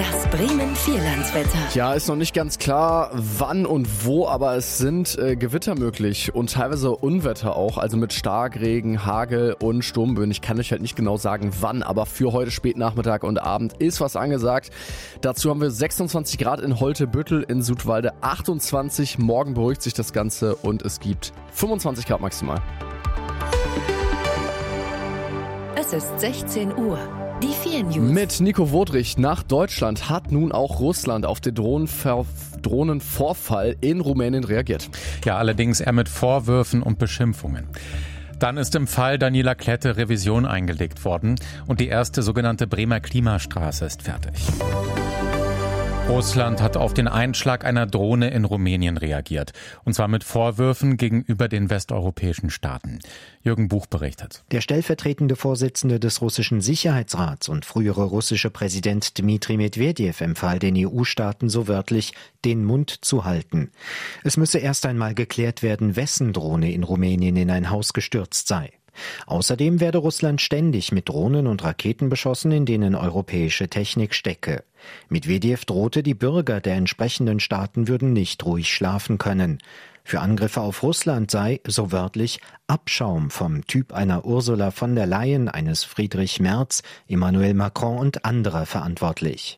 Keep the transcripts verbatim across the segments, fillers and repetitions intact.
Das Bremen Vierlandswetter. Ja, ist noch nicht ganz klar, wann und wo, aber es sind äh, Gewitter möglich und teilweise Unwetter auch, also mit Starkregen, Hagel und Sturmböen. Ich kann euch halt nicht genau sagen, wann, aber für heute Spätnachmittag und Abend ist was angesagt. Dazu haben wir sechsundzwanzig Grad in Holtebüttel, in Sudwalde achtundzwanzig. Morgen beruhigt sich das Ganze und es gibt fünfundzwanzig Grad maximal. Es ist sechzehn Uhr. Die vier News. Mit Nico Wodrich nach Deutschland hat nun auch Russland auf den Drohnenver- Drohnenvorfall in Rumänien reagiert. Ja, allerdings eher mit Vorwürfen und Beschimpfungen. Dann ist im Fall Daniela Klette Revision eingelegt worden und die erste sogenannte Bremer Klimastraße ist fertig. Russland hat auf den Einschlag einer Drohne in Rumänien reagiert. Und zwar mit Vorwürfen gegenüber den westeuropäischen Staaten. Jürgen Buch berichtet. Der stellvertretende Vorsitzende des russischen Sicherheitsrats und frühere russische Präsident Dmitri Medvedev empfahl den E U-Staaten so wörtlich, den Mund zu halten. Es müsse erst einmal geklärt werden, wessen Drohne in Rumänien in ein Haus gestürzt sei. Außerdem werde Russland ständig mit Drohnen und Raketen beschossen, in denen europäische Technik stecke. Medvedev drohte, die Bürger der entsprechenden Staaten würden nicht ruhig schlafen können. Für Angriffe auf Russland sei, so wörtlich, Abschaum vom Typ einer Ursula von der Leyen, eines Friedrich Merz, Emmanuel Macron und anderer verantwortlich.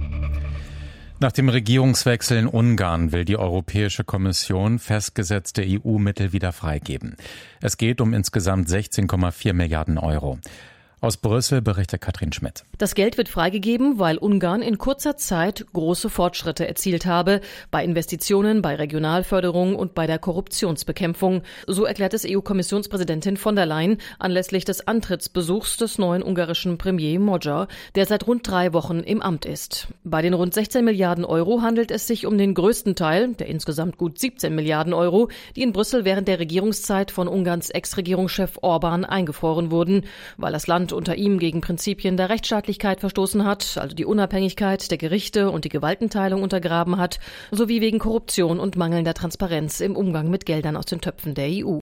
Nach dem Regierungswechsel in Ungarn will die Europäische Kommission festgesetzte E U-Mittel wieder freigeben. Es geht um insgesamt sechzehn Komma vier Milliarden Euro. Aus Brüssel berichtet Katrin Schmidt. Das Geld wird freigegeben, weil Ungarn in kurzer Zeit große Fortschritte erzielt habe bei Investitionen, bei Regionalförderung und bei der Korruptionsbekämpfung. So erklärt es E U-Kommissionspräsidentin von der Leyen anlässlich des Antrittsbesuchs des neuen ungarischen Premier Magyar, der seit rund drei Wochen im Amt ist. Bei den rund sechzehn Milliarden Euro handelt es sich um den größten Teil, der insgesamt gut siebzehn Milliarden Euro, die in Brüssel während der Regierungszeit von Ungarns Ex-Regierungschef Orbán eingefroren wurden, weil das Land unter ihm gegen Prinzipien der Rechtsstaatlichkeit verstoßen hat, also die Unabhängigkeit der Gerichte und die Gewaltenteilung untergraben hat, sowie wegen Korruption und mangelnder Transparenz im Umgang mit Geldern aus den Töpfen der E U.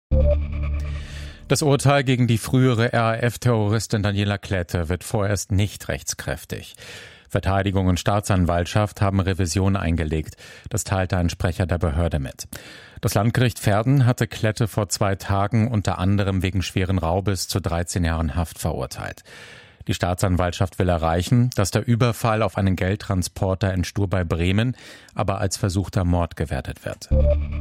Das Urteil gegen die frühere R A F-Terroristin Daniela Klette wird vorerst nicht rechtskräftig. Verteidigung und Staatsanwaltschaft haben Revision eingelegt. Das teilte ein Sprecher der Behörde mit. Das Landgericht Verden hatte Klette vor zwei Tagen unter anderem wegen schweren Raubes zu dreizehn Jahren Haft verurteilt. Die Staatsanwaltschaft will erreichen, dass der Überfall auf einen Geldtransporter in Stur bei Bremen aber als versuchter Mord gewertet wird.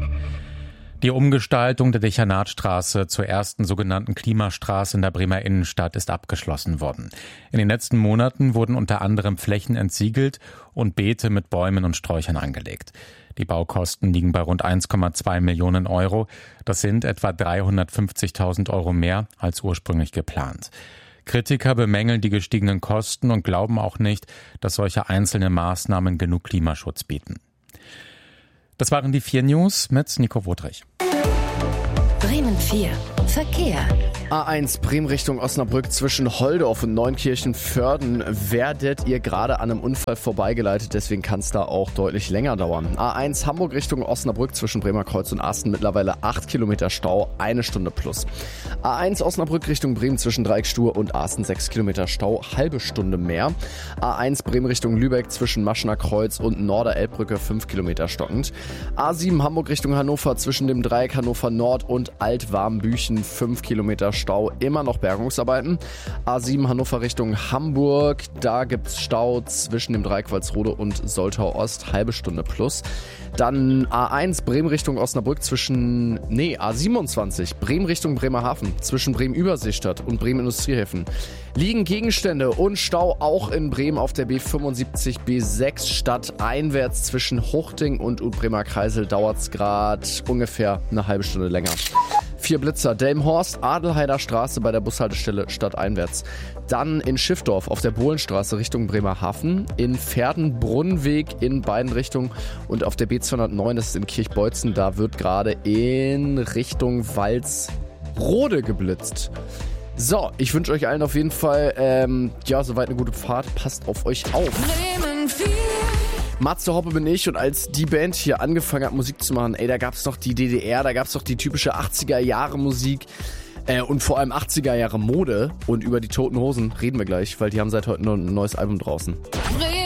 Die Umgestaltung der Dechanatstraße zur ersten sogenannten Klimastraße in der Bremer Innenstadt ist abgeschlossen worden. In den letzten Monaten wurden unter anderem Flächen entsiegelt und Beete mit Bäumen und Sträuchern angelegt. Die Baukosten liegen bei rund eins Komma zwei Millionen Euro. Das sind etwa dreihundertfünfzigtausend Euro mehr als ursprünglich geplant. Kritiker bemängeln die gestiegenen Kosten und glauben auch nicht, dass solche einzelne Maßnahmen genug Klimaschutz bieten. Das waren die vier News mit Nico Wodrich. Bremen vier. Verkehr. A eins Bremen Richtung Osnabrück zwischen Holdorf und Neunkirchen-Vörden werdet ihr gerade an einem Unfall vorbeigeleitet, deswegen kann es da auch deutlich länger dauern. A eins Hamburg Richtung Osnabrück zwischen Bremer Kreuz und Asten mittlerweile acht Kilometer Stau, eine Stunde plus. A eins Osnabrück Richtung Bremen zwischen Dreieckstuhr und Asten sechs Kilometer Stau, halbe Stunde mehr. A eins Bremen Richtung Lübeck zwischen Maschener Kreuz und Norder-Elbbrücke fünf Kilometer stockend. A sieben Hamburg Richtung Hannover zwischen dem Dreieck Hannover Nord und Altwarmbüchen fünf Kilometer Stau, immer noch Bergungsarbeiten. A sieben Hannover Richtung Hamburg, da gibt's Stau zwischen dem Dreieck Walsrode und Soltau Ost, halbe Stunde plus. Dann A eins Bremen Richtung Osnabrück zwischen, nee, A siebenundzwanzig Bremen Richtung Bremerhaven zwischen Bremen Überseestadt und Bremen Industriehäfen. Liegen Gegenstände und Stau auch in Bremen auf der B fünfundsiebzig B sechs stadteinwärts zwischen Huchting und Bremer Kreisel dauert's gerade ungefähr eine halbe Stunde länger. Vier Blitzer, Delmenhorst, Adelheider Straße bei der Bushaltestelle stadteinwärts. Dann in Schiffdorf auf der Bohlenstraße Richtung Bremerhaven. In Verden Brunnenweg in beiden Richtungen. Und auf der B zweihundertneun, das ist in Kirchbeutzen, da wird gerade in Richtung Walsrode geblitzt. So, ich wünsche euch allen auf jeden Fall, ähm, ja, soweit eine gute Fahrt. Passt auf euch auf. Bremen vier. Matze Hoppe bin ich und als die Band hier angefangen hat Musik zu machen, ey, da gab's doch die D D R, da gab's doch die typische achtziger Jahre Musik äh, und vor allem achtziger Jahre Mode und über die Toten Hosen reden wir gleich, weil die haben seit heute noch ein neues Album draußen.